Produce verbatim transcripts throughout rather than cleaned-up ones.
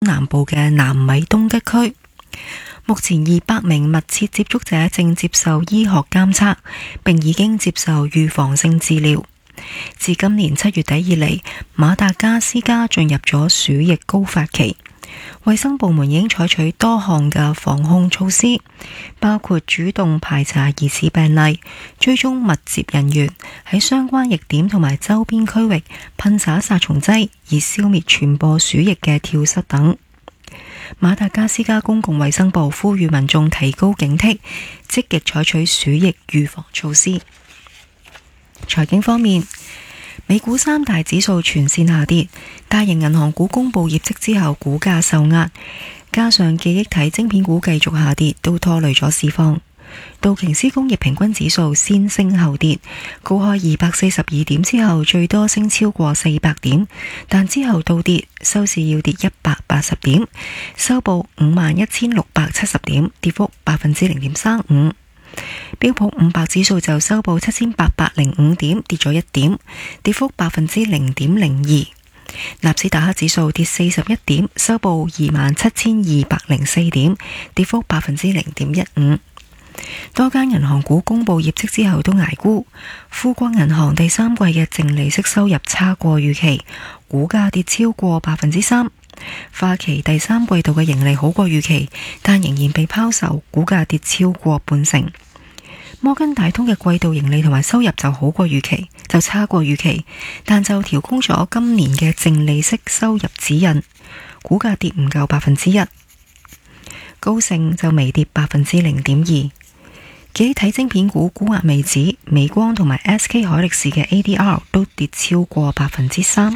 南部嘅南米東德區。目前二百名密切接觸者正接受醫學監測，並已經接受預防性治療。自今年七月底以嚟，馬達加斯加進入咗鼠疫高發期。衛生部門已經採取多項嘅防控措施，包括主動排查疑似病例、追蹤密接人員，喺相關疫點同埋周邊區域噴灑殺蟲劑，以消滅傳播鼠疫嘅跳蚤等。馬達加斯加公共衛生部呼籲民眾提高警惕，積極採取鼠疫預防措施。財經方面，美股三大指數全線下跌，大型銀行股公布業績之後股價受壓，加上記憶體晶片股繼續下跌，都拖累咗市況。道瓊斯工業平均指數先升後跌，高開二百四十二點之後最多升超過四百點，但之後倒跌，收市要跌一百八十點，收報五萬一千六百七十點，跌幅百分之零點三五。標普五百指數就收報七千八百零五點，跌咗一點，跌幅百分之零點零二。納斯達克指數跌四十一點，收報二萬七千二百零四點，跌幅百分之零點一五。多間銀行股公布業績之後都捱沽，富國銀行第三季嘅淨利息收入差過預期，股價跌超過百分之三。花旗第三季度嘅盈利好過預期，但仍然被拋售，股價跌超過半成。摩根大通嘅季度盈利同埋收入就好過預期，就差過預期，但就調高咗今年嘅淨利息收入指引，股價跌唔夠百分之一。高盛就微跌百分之零點二。記憶體晶片股沽壓未止，美光同埋 S K 海力士嘅 A D R 都跌超過百分之三。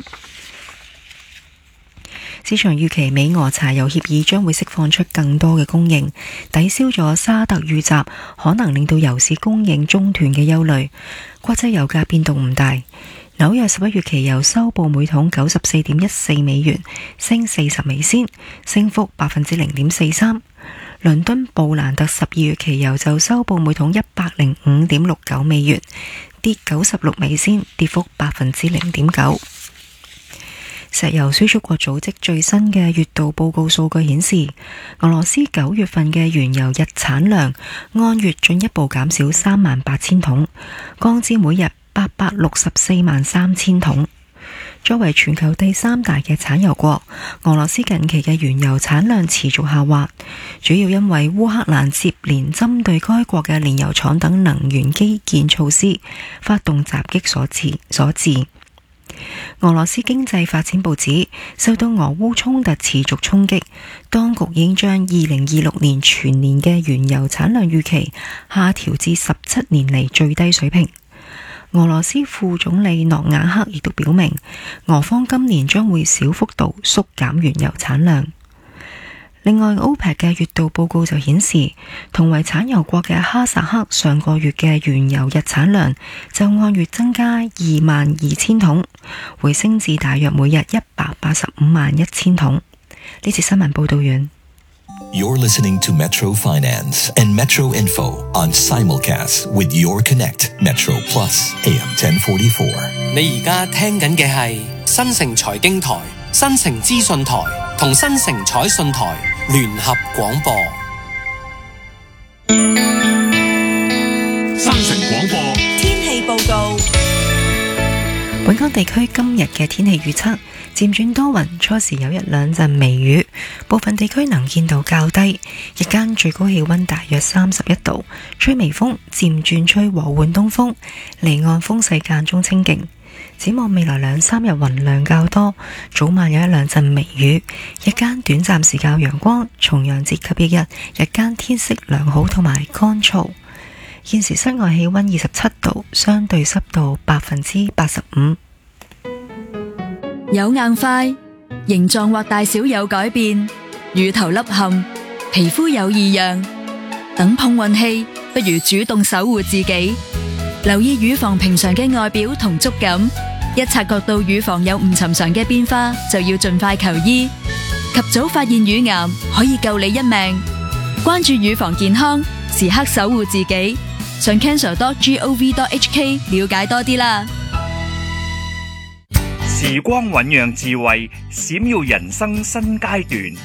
市場預期美俄柴油協議將會釋放出更多嘅供應，抵消咗沙特遇襲可能令到油市供應中斷嘅憂慮。國際油價變動唔大，紐約十一月期油收報每桶九十四點一四美元，升四十美仙，升幅百分之零點四三。倫敦布蘭特十二月期油就收報每桶一百零五點六九美元，跌九十六美仙，跌幅百分之零點九。石油輸出國組織最新嘅月度報告數據顯示，俄羅斯九月份嘅原油日產量按月進一步減少三萬八千桶，降至每日八百六十四萬三千桶。作為全球第三大嘅產油國，俄羅斯近期嘅原油產量持續下滑，主要因為烏克蘭接連針對該國嘅煉油廠等能源基建措施發動襲擊所致所致。俄羅斯經濟發展部指，受到俄烏衝突持續衝擊，當局已經將二零二六年全年嘅原油產量預期下調至十七年嚟最低水平。俄羅斯副總理諾瓦克亦都表明，俄方今年將會小幅度縮減原油產量。另外 ，O P E C 嘅月度報告就顯示，同為產油國嘅哈薩克上個月嘅原油日產量就按月增加二萬二千桶，回升至大約每日一百八十五萬一千桶。呢次新聞報道完。 You're listening to Metro Finance and Metro Info on simulcast with Your Connect Metro Plus A M ten forty-four。 你而家聽緊嘅係新城財經台、新城資訊台同新城彩訊台聯合廣播。 新城廣播天氣報告。 本港地區今日嘅天氣預測，漸轉多雲，初時有一兩陣微雨，部分地區能見度較低，日間最高氣溫大約三十一度，吹微風，漸轉吹和緩東風，離岸風勢間中清勁。展望未來兩三日雲量較多，早晚有一兩陣微雨，日間短暫時較陽光，重陽節及翌日日間天色良好同埋乾燥。現時室外氣溫二十七度，相對濕度百分之八十五。 有硬塊，形狀或大小有改變，乳頭凹陷，皮膚有異樣，等碰運氣，不如主動守護自己。留意乳房平常嘅外表同觸感，一察覺到乳房有唔尋常嘅變化，就要盡快求醫。及早發現乳癌，可以救你一命。關注乳房健康，時刻守護自己。上 cancer dot gov dot h k 了解多啲啦。 時光醞釀智慧，閃耀人生新階段。